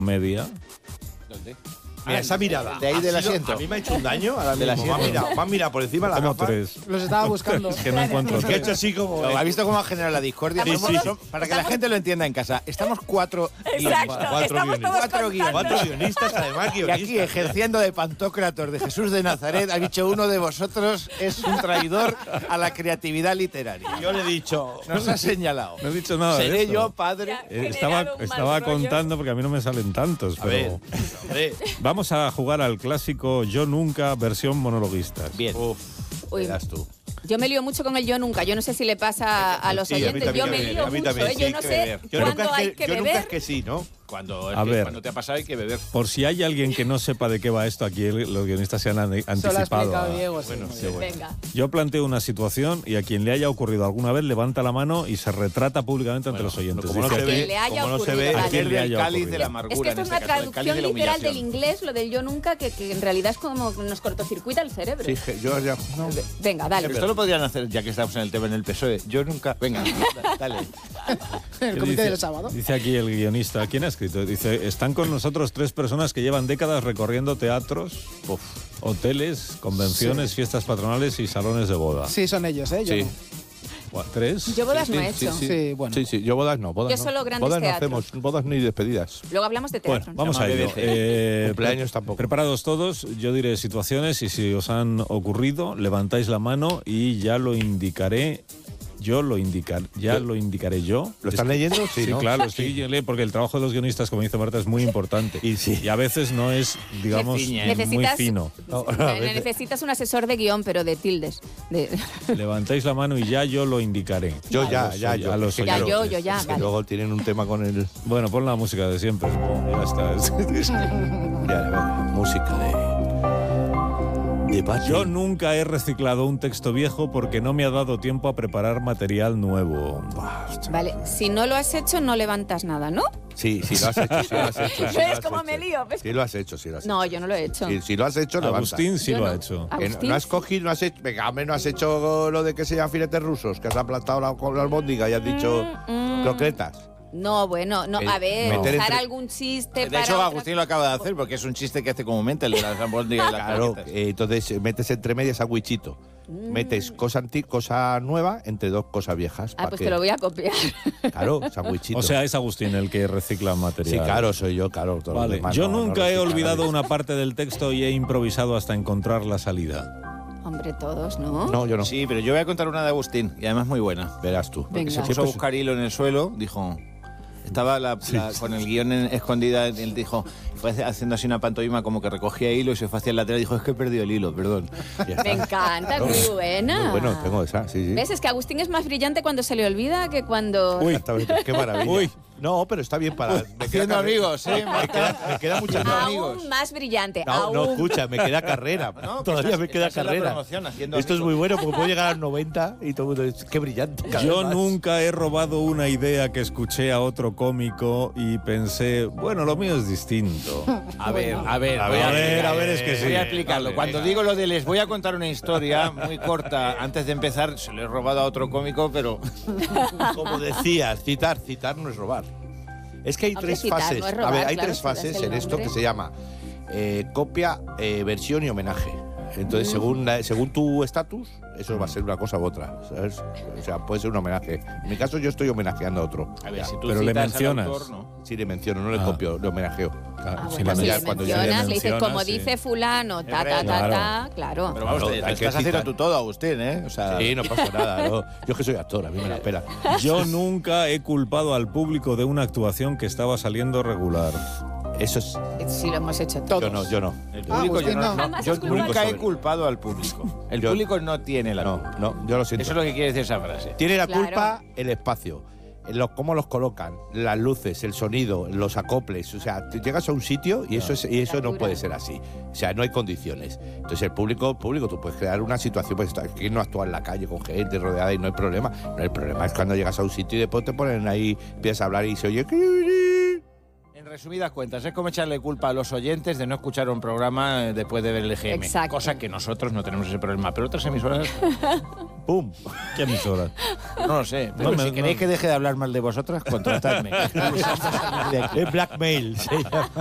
media. ¿Dónde? Mira, esa mirada. De ahí del asiento. A mí me ha hecho un daño. Ahora Del mismo. asiento. Me ha mirado por encima de la Como gafa. tres. Los estaba buscando. Es que no encuentro Es que he tres. hecho así como... ¿Ha visto cómo ha generado la discordia? Sí, sí. Para que la gente lo entienda en casa, estamos cuatro Exacto, estamos todos Cuatro contando. Cuatro guionistas, además, y aquí ejerciendo de Pantocrator de Jesús de Nazaret ha dicho uno de vosotros es un traidor a la creatividad literaria. Yo le he dicho... Nos ha señalado. No he dicho nada de Seré esto. yo, padre. Estaba contando porque a mí no me salen tantos, A ver, pero hombre. vamos a jugar al clásico Yo Nunca versión monologuistas. Bien. Uf, Uy, verás tú. yo me lío mucho con el yo nunca. Yo no sé si le pasa a los Sí, a mí oyentes. también Yo me que lío a mí mucho. también, Yo sí, no que sé beber. Yo cuándo nunca hay es que yo nunca beber. es que sí, ¿no? Cuando te ha pasado hay que beber. Por si hay alguien que no sepa de qué va esto, aquí los guionistas se han Se lo ha anticipado. explicado Diego. Sí. Venga. Yo planteo una situación y a quien le haya ocurrido alguna vez levanta la mano y se retrata públicamente ante los oyentes. como no Dice se aquí, ve, Que le haya como no se ocurrido, ve, vale. ¿a quién le Pierde el haya cáliz ocurrido? de la Es amargura. que esto en es este una caso, el cáliz traducción de la literal del humillación. inglés, lo del yo nunca, que en realidad es como nos cortocircuita el cerebro. Sí, yo ya... No. Venga, dale. Pero esto lo podrían hacer, ya que estamos en el tema en el PSOE. Yo nunca... Venga, dale. El comité del sábado. Dice aquí el guionista, ¿quién ha escrito? Dice, están con nosotros tres personas que llevan décadas recorriendo teatros, hoteles, convenciones, fiestas patronales y salones de boda. Sí, son ellos, ¿eh? Yo Sí. no. ¿Tres? Yo bodas no he hecho. Sí, bueno. Sí, yo bodas no. Bodas Yo no. solo grandes bodas no teatros. hacemos, bodas ni despedidas. Luego hablamos de teatro. Bueno, vamos Se a llama ello. BBC. Cumpleaños tampoco. Preparados todos, yo diré situaciones y si os han ocurrido, levantáis la mano y ya lo indicaré. Lo indicaré yo. ¿Lo están leyendo? Sí, Sí, ¿no? claro, estoy leyendo porque el trabajo de los guionistas, como dice Marta, es muy importante. Y sí. Y a veces no es, digamos, Me ciñe. muy Necesitas, fino. necesitas un asesor de guión, pero de tildes. Levantáis la mano y ya yo lo indicaré. Yo A los ya. oyentes. Ya, yo, ya, Es que vale. luego tienen un tema con el... Bueno, pon la música de siempre. Ya está. Ya, venga, música de... Debate. Yo nunca he reciclado un texto viejo porque no me ha dado tiempo a preparar material nuevo. Vale, si no lo has hecho, no levantas nada, ¿no? Sí, lo has hecho, sí lo has hecho. sí lo ¿Ves has cómo hecho. me lío? ¿Ves? Sí lo has hecho, sí lo has hecho. No, yo no lo he hecho. Si lo has hecho, levanta. Agustín sí Yo lo no. ha hecho. Que Agustín, no has sí. cogido, no has hecho... Venga, hombre, no has hecho lo de que se llaman filetes rusos, que has aplastado con la albóndiga y has dicho croquetas. No, bueno, no, a ver, meter usar entre- algún chiste De para... hecho, otra- Agustín lo acaba de hacer porque es un chiste que hace comúnmente el de las albóndigas y las Claro, croquetas. entonces metes entre medias sandwichito. Metes cosa nueva entre dos cosas viejas. Ah, pa' pues que- te lo voy a copiar. Claro, sandwichito. O sea, es Agustín el que recicla material. sí, claro, soy yo, claro. todos los Vale, demás yo no nunca he reciclan olvidado nadie. una parte del texto y he improvisado hasta encontrar la salida. Hombre, todos, ¿no? No, yo no. Sí, pero yo voy a contar una de Agustín y además muy buena. Verás tú. Venga. Se puso a buscar hilo en el suelo, dijo... Estaba con el guión escondida, él dijo, fue haciendo así una pantomima como que recogía hilo y se fue hacia el lateral y dijo, es que he perdido el hilo, perdón. Ya está. Me encanta, es muy buena. Muy bueno, tengo esa, sí. ¿Ves? Es que Agustín es más brillante cuando se le olvida que cuando... Uy, qué maravilla. Uy. No, pero está bien para... me Haciendo queda amigos, ¿eh? Me queda mucha... Aún más brillante. No, aún... no, escucha, me queda carrera. No, Todavía me queda estás en la carrera. promoción, haciendo Esto es amigos. muy bueno porque puedo llegar a los 90 y todo el mundo dice, qué brillante. cada Yo vez más. nunca he robado una idea que escuché a otro cómico y pensé, bueno, lo mío es distinto. A ver, A ver, es que sí. Voy a explicarlo. Vale, Cuando venga. digo lo de les voy a contar una historia muy corta, antes de empezar, se lo he robado a otro cómico, pero... Como decías, citar no es robar. Es que hay Hombre, tres citar fases. no es A robar, ver, hay claro, tres si das fases el en esto nombre. que se llama copia, versión y homenaje. Entonces, según tu estatus, eso va a ser una cosa u otra, ¿sabes? O sea, puede ser un homenaje. En mi caso, yo estoy homenajeando a otro. A ver, si tú Pero le citas al mencionas. autor, ¿no? Sí, le menciono, no le copio, le homenajeo. Ah, Si bueno, le si le men- cuando ya mencionas, le dices, mencionas, como sí. dice fulano, ta, ta, ta, Claro. ta, claro. Pero vamos, Claro, te hay que estás haciendo citar. tú todo, Agustín, ¿eh? O sea, Sí, no pasa nada. Yo es que soy actor, a mí me la espera. Yo nunca he culpado al público de una actuación que estaba saliendo regular. Eso es... Sí, lo hemos hecho todos. Yo no. el público Agustín, no. Jamás yo has culpado. nunca he Sobre. culpado al público. El Yo- público no tiene la culpa. No, yo lo siento. Eso es lo que quiere decir esa frase. Tiene la Claro. culpa el espacio, cómo los colocan, las luces, el sonido, los acoples. O sea, te llegas a un sitio y eso no puede ser así. O sea, no hay condiciones. Entonces el público, tú puedes crear una situación, pues que no actúa en la calle con gente rodeada y no hay problema. No, el problema es cuando llegas a un sitio y después te ponen ahí, empiezas a hablar y se oye... En resumidas cuentas, es como echarle culpa a los oyentes de no escuchar un programa después de ver el EGM. Exacto. Cosa que nosotros no tenemos ese problema. Pero otras emisoras, ¡Pum! ¿Qué emisora? no lo sé. Pero No, si no. queréis que deje de hablar mal de vosotras, contratadme. Es blackmail. Sí.